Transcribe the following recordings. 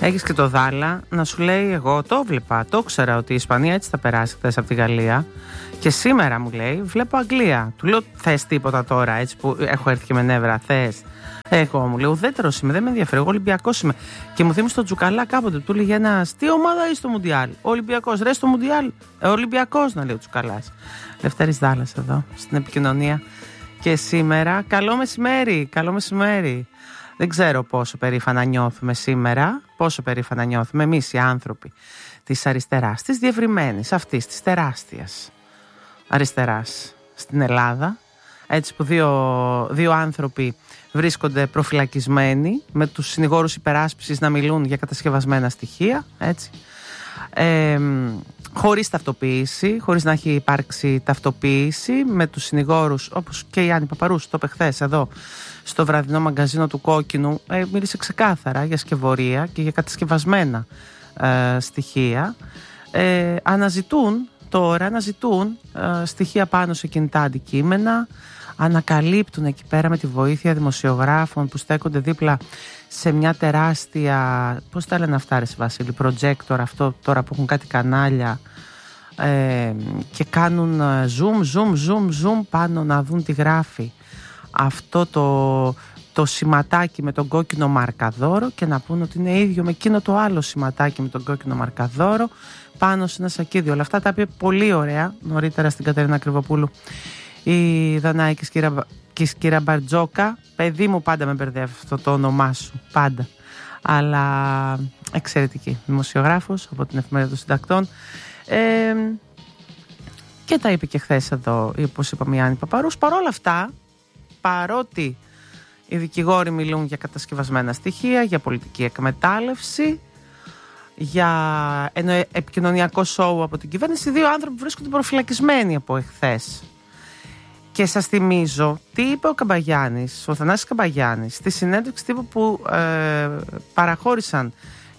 Έχεις και το Δάλα να σου λέει: εγώ το βλέπα, το ήξερα ότι η Ισπανία έτσι θα περάσει χθες από τη Γαλλία. Και σήμερα μου λέει: βλέπω Αγγλία. Του λέω: θες τίποτα τώρα, έτσι που έχω έρθει και με νεύρα, θες? Εγώ μου λέει: ουδέτερος είμαι, δεν με ενδιαφέρει. Εγώ Ολυμπιακός είμαι. Και μου θύμισε τον Τζουκαλά κάποτε. Του λέγε ένας: τι ομάδα είσαι στο Μουντιάλ? Ολυμπιακός. Ρε στο Μουντιάλ. Ολυμπιακός, να λέει ο Τζουκαλάς. Λευτέρης Δάλλας εδώ στην επικοινωνία. Και σήμερα, καλό μεσημέρι, καλό μεσημέρι. Δεν ξέρω πόσο περήφανα νιώθουμε σήμερα, πόσο περήφανα νιώθουμε εμείς οι άνθρωποι της αριστεράς, της διευρυμένης αυτής, της τεράστιας αριστεράς στην Ελλάδα. Έτσι που δύο άνθρωποι βρίσκονται προφυλακισμένοι με τους συνηγόρους υπεράσπισης να μιλούν για κατασκευασμένα στοιχεία, έτσι. Χωρίς ταυτοποίηση, χωρίς να έχει υπάρξει ταυτοποίηση, με τους συνηγόρους, όπως και η Άννη Παπαρούς το είπε χθες εδώ στο βραδινό μαγκαζίνο του Κόκκινου, μίλησε ξεκάθαρα για σκευωρία και για κατασκευασμένα στοιχεία. Αναζητούν στοιχεία πάνω σε κινητά αντικείμενα, ανακαλύπτουν εκεί πέρα με τη βοήθεια δημοσιογράφων που στέκονται δίπλα σε μια τεράστια, πώς τα λένε αυτά ρε Βασίλη, projector, αυτό τώρα που έχουν κάτι κανάλια, και κάνουν zoom πάνω να δουν τι γράφει αυτό το σηματάκι με τον κόκκινο μαρκαδόρο και να πούν ότι είναι ίδιο με εκείνο το άλλο σηματάκι με τον κόκκινο μαρκαδόρο πάνω σε ένα σακίδιο. Όλα αυτά τα είπε πολύ ωραία νωρίτερα στην Κατερίνα Κρυβοπούλου η Δανάη και η Σκύρα Μπαρτζόκα. Παιδί μου, πάντα με μπερδεύει αυτό το όνομά σου, πάντα. Αλλά εξαιρετική δημοσιογράφος από την Εφημερίδα των Συντακτών. Και τα είπε και χθες εδώ, όπως είπαμε, η Άννη Παπαρούς. Παρόλα αυτά, παρότι οι δικηγόροι μιλούν για κατασκευασμένα στοιχεία, για πολιτική εκμετάλλευση, για ένα επικοινωνιακό σόου από την κυβέρνηση, δύο άνθρωποι βρίσκονται προφυλακισμένοι από εχθές. Και σας θυμίζω τι είπε ο Καμπαγιάννης, ο Θανάσης Καμπαγιάννης, στη συνέντευξη τύπου που παραχώρησαν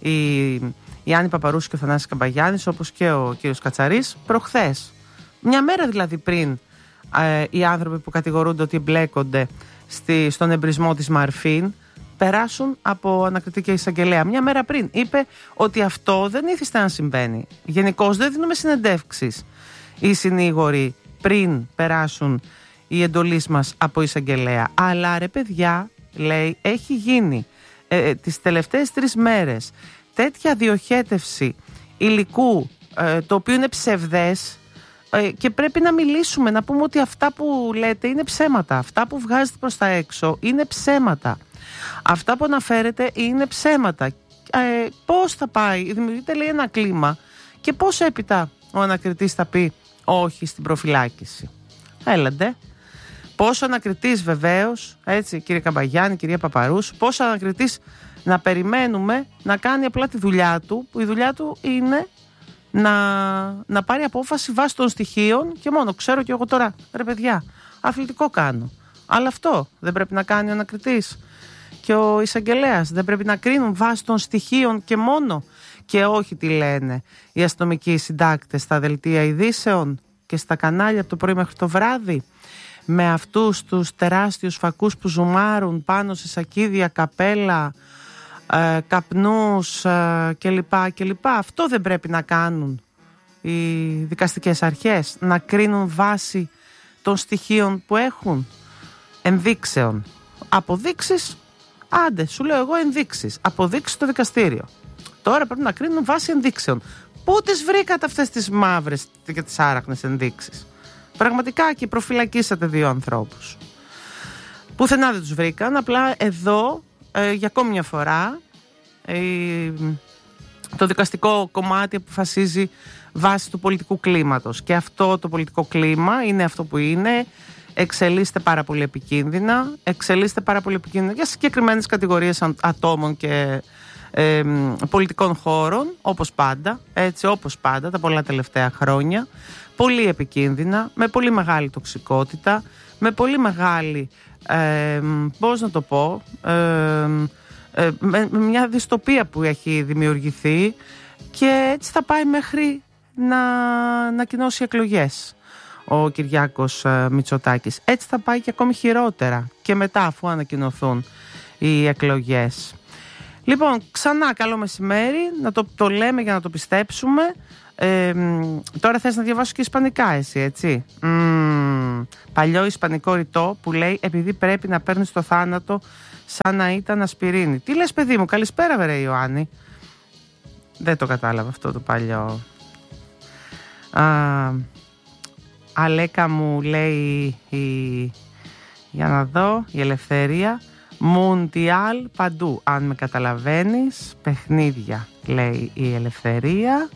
η Άννη Παπαρούς και ο Θανάσης Καμπαγιάννης, όπως και ο κύριος Κατσαρής, προχθές. Μια μέρα δηλαδή πριν οι άνθρωποι που κατηγορούνται ότι εμπλέκονται στον εμπρισμό της Μαρφίν περάσουν από ανακριτή και εισαγγελέα. Μια μέρα πριν είπε ότι αυτό δεν ήθιστε να συμβαίνει. Γενικώς δεν δίνουμε συνεντεύξεις οι συνήγοροι πριν περάσουν οι εντολείς μας από εισαγγελέα. Αλλά ρε παιδιά, λέει, έχει γίνει τις τελευταίες 3 μέρες τέτοια διοχέτευση υλικού το οποίο είναι ψευδές και πρέπει να μιλήσουμε, να πούμε ότι αυτά που λέτε είναι ψέματα. Αυτά που βγάζετε προς τα έξω είναι ψέματα. Αυτά που αναφέρετε είναι ψέματα. Πώς θα πάει, δημιουργείται λέει ένα κλίμα και πώς έπειτα ο ανακριτής θα πει όχι στην προφυλάκηση. Έλαντε. Πώς ο ανακριτής βεβαίως, έτσι κύριε Καμπαγιάννη, κυρία Παπαρούς, πώς ο ανακριτής να περιμένουμε να κάνει απλά τη δουλειά του, που η δουλειά του είναι να πάρει απόφαση βάσει των στοιχείων και μόνο. Ξέρω και εγώ τώρα, ρε παιδιά, αθλητικό κάνω. Αλλά αυτό δεν πρέπει να κάνει ο ανακριτής και ο εισαγγελέας? Δεν πρέπει να κρίνουν βάσει των στοιχείων και μόνο, και όχι τι λένε οι αστυνομικοί συντάκτες στα δελτία ειδήσεων και στα κανάλια από το πρωί μέχρι το βράδυ, με αυτούς τους τεράστιους φακούς που ζουμάρουν πάνω σε σακίδια, καπέλα, καπνούς κλπ. Αυτό δεν πρέπει να κάνουν οι δικαστικές αρχές? Να κρίνουν βάση των στοιχείων που έχουν, ενδείξεων. Αποδείξεις, άντε, σου λέω εγώ ενδείξεις. Αποδείξεις στο δικαστήριο. Τώρα πρέπει να κρίνουν βάση ενδείξεων. Πού τις βρήκατε αυτές τις μαύρες και τις άραχνες ενδείξεις? Πραγματικά, και προφυλακίσατε 2 ανθρώπους. Πουθενά δεν τους βρήκαν. Απλά εδώ για ακόμη μια φορά το δικαστικό κομμάτι αποφασίζει βάσει του πολιτικού κλίματος. Και αυτό το πολιτικό κλίμα είναι αυτό που είναι. Εξελίσσεται πάρα πολύ επικίνδυνα. Για συγκεκριμένες κατηγορίες ατόμων και πολιτικών χώρων, όπως πάντα, έτσι όπως πάντα τα πολλά τελευταία χρόνια. Πολύ επικίνδυνα, με πολύ μεγάλη τοξικότητα, με πολύ μεγάλη, πώς να το πω, με μια δυστοπία που έχει δημιουργηθεί, και έτσι θα πάει μέχρι να ανακοινώσει εκλογές ο Κυριάκος Μητσοτάκης. Έτσι θα πάει και ακόμη χειρότερα και μετά, αφού ανακοινωθούν οι εκλογές. Λοιπόν, ξανά καλό μεσημέρι. Να το λέμε για να το πιστέψουμε. Τώρα θες να διαβάσω και ισπανικά εσύ, έτσι? Παλιό ισπανικό ρητό που λέει επειδή πρέπει να παίρνεις το θάνατο σαν να ήταν ασπιρίνη. Τι λες, παιδί μου? Καλησπέρα, βρε Ιωάννη. Δεν το κατάλαβα αυτό το παλιό. Αλέκα μου λέει για να δω, η Ελευθερία. Μουντιάλ παντού, αν με καταλαβαίνεις. Παιχνίδια, λέει η Ελευθερία.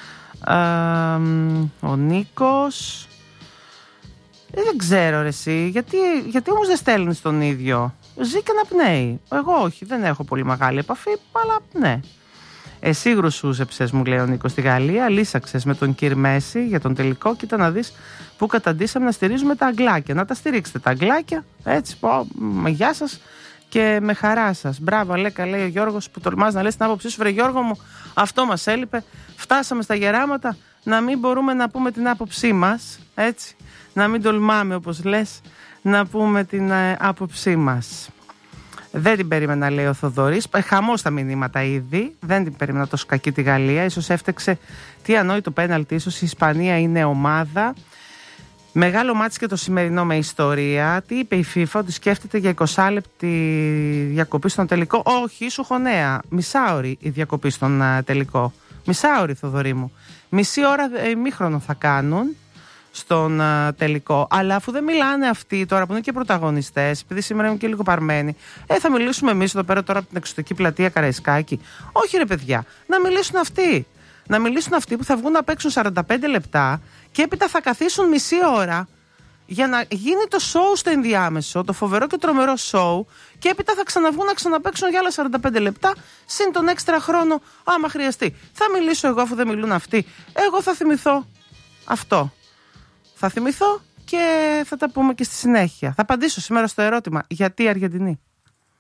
Ο Νίκος. Δεν ξέρω ρε εσύ, γιατί όμως δεν στέλνεις τον ίδιο? Ζει και να πνέει. Εγώ όχι, δεν έχω πολύ μεγάλη επαφή, αλλά ναι. Εσύ γρουσούζεψες, μου λέει ο Νίκος, στη Γαλλία. Λύσαξες με τον Κυρ Μέση για τον τελικό. Κοίτα να δεις που καταντήσαμε να στηρίζουμε τα αγγλάκια. Να τα στηρίξετε τα αγγλάκια. Έτσι, γεια σας και με χαρά σας. Μπράβο, Αλέκα, λέει ο Γιώργος, που τολμάς να λες την άποψή σου. Βρε Γιώργο μου, αυτό μας έλειπε. Φτάσαμε στα γεράματα να μην μπορούμε να πούμε την άποψή μας. Έτσι. Να μην τολμάμε, όπως λες, να πούμε την άποψή μας. Δεν την περίμενα, λέει ο Θοδωρής. Χαμός στα μηνύματα ήδη. Δεν την περίμενα τόσο κακή τη Γαλλία. Ίσως έφτεξε τι ανόητο πέναλτι. Ίσως η Ισπανία είναι ομάδα. Μεγάλο μάτς και το σημερινό με ιστορία. Τι είπε η FIFA? Ότι σκέφτεται για 20 λεπτή διακοπή στον τελικό. Όχι, σου έχω νέα. Μισάωρη η διακοπή στον τελικό. Μισάωρη, Θοδωρή μου. Μισή ώρα ημίχρονο θα κάνουν στον τελικό. Αλλά αφού δεν μιλάνε αυτοί τώρα που είναι και πρωταγωνιστές, επειδή σήμερα είμαι και λίγο παρμένη, θα μιλήσουμε εμείς εδώ πέρα τώρα από την εξωτερική πλατεία Καραϊσκάκη? Όχι ρε παιδιά, να μιλήσουν αυτοί. Να μιλήσουν αυτοί που θα βγουν να παίξουν 45 λεπτά και έπειτα θα καθίσουν μισή ώρα για να γίνει το show στο ενδιάμεσο, το φοβερό και τρομερό show, και έπειτα θα ξαναβγούν να ξαναπαίξουν για άλλα 45 λεπτά συν τον έξτρα χρόνο άμα χρειαστεί. Θα μιλήσω εγώ αφού δεν μιλούν αυτοί? Εγώ θα θυμηθώ αυτό. Θα θυμηθώ και θα τα πούμε και στη συνέχεια. Θα απαντήσω σήμερα στο ερώτημα γιατί Αργεντινή.